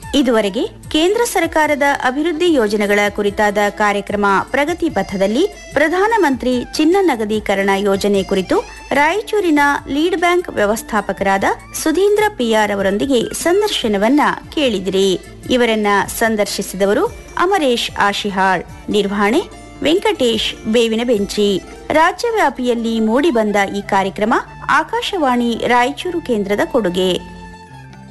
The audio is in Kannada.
ಇದುವರೆಗೆ ಕೇಂದ್ರ ಸರ್ಕಾರದ ಅಭಿವೃದ್ಧಿ ಯೋಜನೆಗಳ ಕುರಿತಾದ ಕಾರ್ಯಕ್ರಮ ಪ್ರಗತಿ ಪಥದಲ್ಲಿ ಪ್ರಧಾನಮಂತ್ರಿ ಚಿನ್ನ ನಗದೀಕರಣ ಯೋಜನೆ ಕುರಿತು ರಾಯಚೂರಿನ ಲೀಡ್ ಬ್ಯಾಂಕ್ ವ್ಯವಸ್ಥಾಪಕರಾದ ಸುಧೀಂದ್ರ ಪಿಆರ್ ಅವರೊಂದಿಗೆ ಸಂದರ್ಶನವನ್ನ ಕೇಳಿದಿರಿ. ಇವರನ್ನ ಸಂದರ್ಶಿಸಿದವರು ಅಮರೇಶ್ ಆಶಿಹಾಳ್. ನಿರ್ವಹಣೆ ವೆಂಕಟೇಶ್ ಬೇವಿನ ಬೆಂಚಿ. ರಾಜ್ಯವ್ಯಾಪಿಯಲ್ಲಿ ಮೂಡಿಬಂದ ಈ ಕಾರ್ಯಕ್ರಮ ಆಕಾಶವಾಣಿ ರಾಯಚೂರು ಕೇಂದ್ರದ ಕೊಡುಗೆ.